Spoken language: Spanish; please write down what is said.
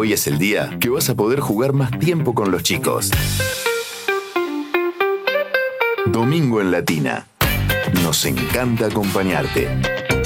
Hoy es el día que vas a poder jugar más tiempo con los chicos. Domingo en Latina. Nos encanta acompañarte.